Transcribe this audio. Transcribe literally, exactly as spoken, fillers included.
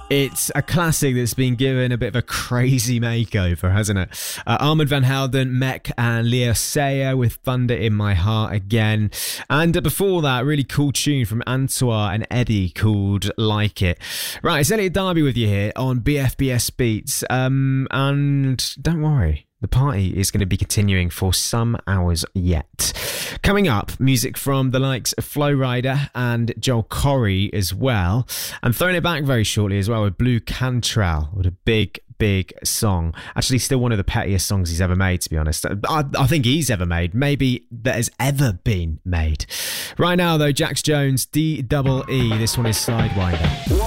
It's a classic that's been given a bit of a crazy makeover, hasn't it? Uh, Armand Van Helden, Mek and Leo Sayer with Thunder in My Heart again. And uh, before that, really cool tune from Antoine and Eddie called Like It. Right, it's Elliot Darby with you here on B F B S Beats. Um, and don't worry, the party is going to be continuing for some hours yet. Coming up, music from the likes of Flo Rida and Joel Corry as well. I'm throwing it back very shortly as well with Blue Cantrell with a big, big song. Actually, still one of the pettiest songs he's ever made, to be honest. I, I think he's ever made. Maybe that has ever been made. Right now, though, Jax Jones, D E E. This one is Sidewinder.